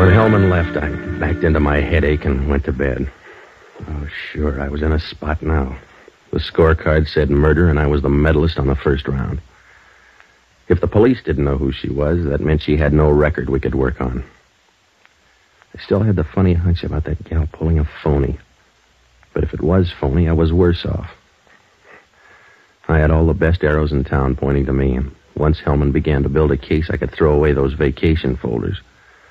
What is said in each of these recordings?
When Hellman left, I backed into my headache and went to bed. Oh, sure, I was in a spot now. The scorecard said murder, and I was the medalist on the first round. If the police didn't know who she was, that meant she had no record we could work on. I still had the funny hunch about that gal pulling a phony. But if it was phony, I was worse off. I had all the best arrows in town pointing to me, and once Hellman began to build a case, I could throw away those vacation folders.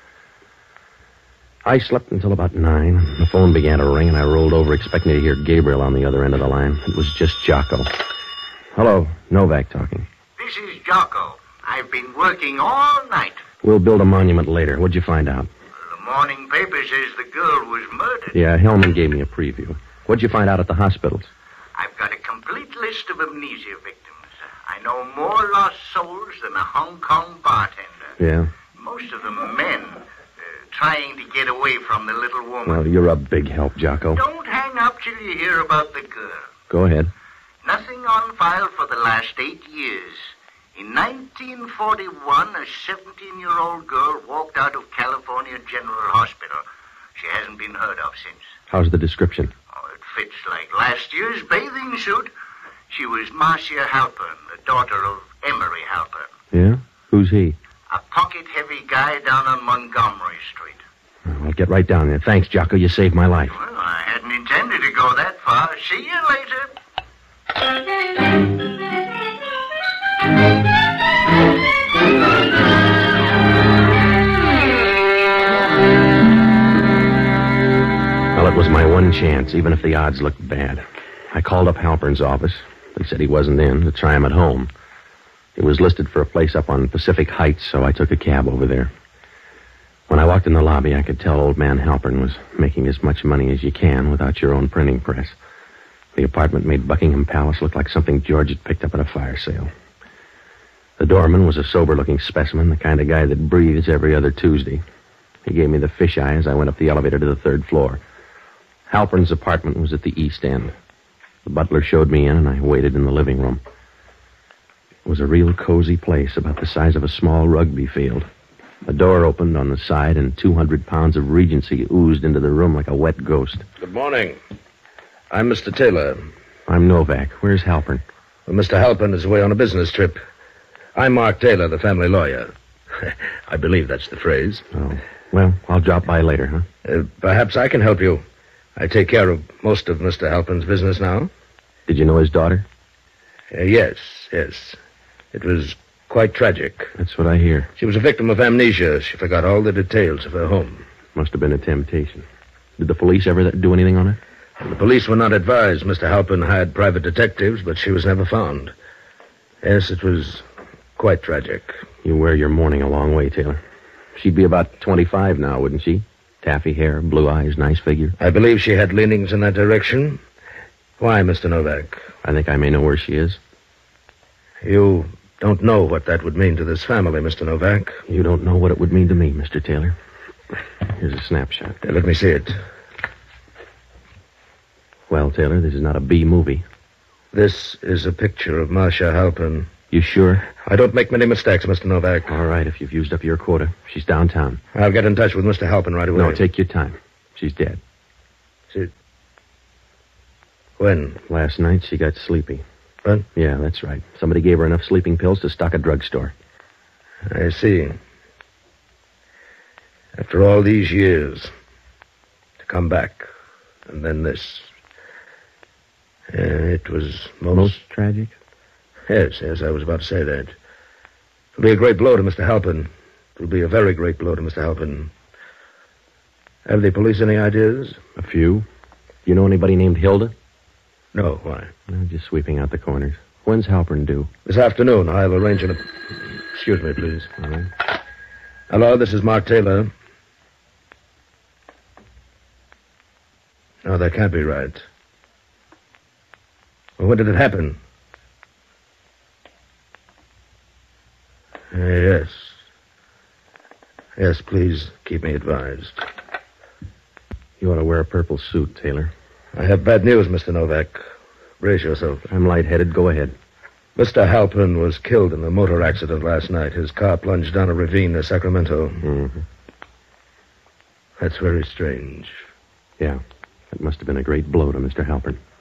I slept until about 9. The phone began to ring, and I rolled over expecting to hear Gabriel on the other end of the line. It was just Jocko. Hello, Novak talking. This is Jocko. I've been working all night. We'll build a monument later. What'd you find out? The morning paper says the girl was murdered. Yeah, Hellman gave me a preview. What'd you find out at the hospitals? I've got a complete list of amnesia victims. I know more lost souls than a Hong Kong bartender. Yeah? Most of them men, trying to get away from the little woman. Well, you're a big help, Jocko. Don't hang up till you hear about the girl. Go ahead. Nothing on file for the last 8 years. In 1941, a 17-year-old girl walked out of California General Hospital. She hasn't been heard of since. How's the description? Oh, it fits like last year's bathing suit. She was Marcia Halpern, the daughter of Emery Halpern. Yeah? Who's he? A pocket-heavy guy down on Montgomery Street. I'll get right down there. Thanks, Jocko. You saved my life. Well, I hadn't intended to go that far. See you later. Well, it was my one chance, even if the odds looked bad. I called up Halpern's office. They said he wasn't in, to try him at home. He was listed for a place up on Pacific Heights, so I took a cab over there. When I walked in the lobby, I could tell old man Halpern was making as much money as you can without your own printing press. The apartment made Buckingham Palace look like something George had picked up at a fire sale. The doorman was a sober-looking specimen, the kind of guy that breathes every other Tuesday. He gave me the fisheye as I went up the elevator to the 3rd floor. Halpern's apartment was at the east end. The butler showed me in, and I waited in the living room. It was a real cozy place, about the size of a small rugby field. A door opened on the side, and 200 pounds of Regency oozed into the room like a wet ghost. Good morning. I'm Mr. Taylor. I'm Novak. Where's Halpern? Well, Mr. Halpern is away on a business trip. I'm Mark Taylor, the family lawyer. I believe that's the phrase. Oh, well, I'll drop by later, huh? Perhaps I can help you. I take care of most of Mr. Halpern's business now. Did you know his daughter? Yes. It was quite tragic. That's what I hear. She was a victim of amnesia. She forgot all the details of her home. Must have been a temptation. Did the police ever do anything on her? The police were not advised. Mr. Halpern hired private detectives, but she was never found. Yes, it was quite tragic. You wear your mourning a long way, Taylor. She'd be about 25 now, wouldn't she? Taffy hair, blue eyes, nice figure. I believe she had leanings in that direction. Why, Mr. Novak? I think I may know where she is. You don't know what that would mean to this family, Mr. Novak. You don't know what it would mean to me, Mr. Taylor. Here's a snapshot. Let me see it. Well, Taylor, this is not a B movie. This is a picture of Marcia Halpern. You sure? I don't make many mistakes, Mr. Novak. All right, if you've used up your quota. She's downtown. I'll get in touch with Mr. Halpern right away. No, take your time. She's dead. When? Last night, she got sleepy. What? Yeah, that's right. Somebody gave her enough sleeping pills to stock a drugstore. I see. After all these years, to come back, and then this. It was Most tragic? Yes, I was about to say that. It'll be a great blow to Mr. Halpern. It'll be a very great blow to Mr. Halpern. Have the police any ideas? A few. You know anybody named Hilda? No, why? No, just sweeping out the corners. When's Halpern due? This afternoon. I'll arrange an... Excuse me, please. All right. Hello, this is Mark Taylor. No, that can't be right. Well, when did it happen? Yes. Yes, please keep me advised. You ought to wear a purple suit, Taylor. I have bad news, Mr. Novak. Brace yourself. I'm lightheaded. Go ahead. Mr. Halpern was killed in a motor accident last night. His car plunged down a ravine near Sacramento. Mm-hmm. That's very strange. Yeah, it must have been a great blow to Mr. Halpern.